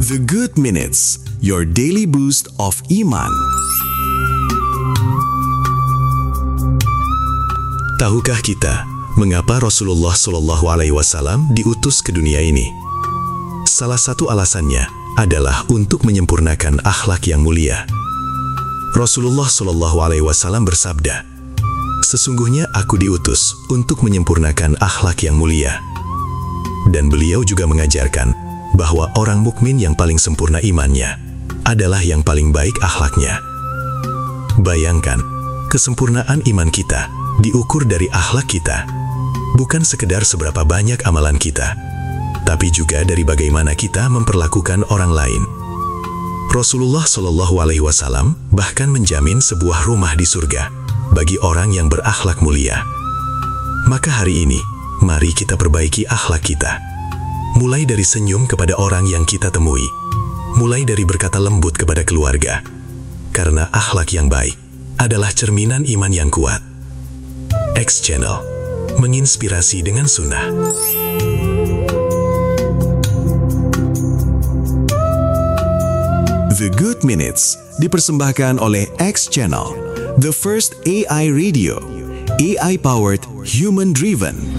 The Good Minutes, your daily boost of iman. Tahukah kita mengapa Rasulullah SAW diutus ke dunia ini? Salah satu alasannya adalah untuk menyempurnakan akhlak yang mulia. Rasulullah SAW bersabda, "Sesungguhnya aku diutus untuk menyempurnakan akhlak yang mulia." Dan beliau juga mengajarkan bahwa orang mukmin yang paling sempurna imannya adalah yang paling baik akhlaknya. Bayangkan, kesempurnaan iman kita diukur dari akhlak kita, bukan sekedar seberapa banyak amalan kita, tapi juga dari bagaimana kita memperlakukan orang lain. Rasulullah SAW bahkan menjamin sebuah rumah di surga bagi orang yang berakhlak mulia. Maka hari ini, mari kita perbaiki akhlak kita. Mulai dari senyum kepada orang yang kita temui, mulai dari berkata lembut kepada keluarga, karena akhlak yang baik adalah cerminan iman yang kuat. X Channel, menginspirasi dengan sunnah. The Good Minutes dipersembahkan oleh X Channel, the first AI radio, AI-powered, human-driven.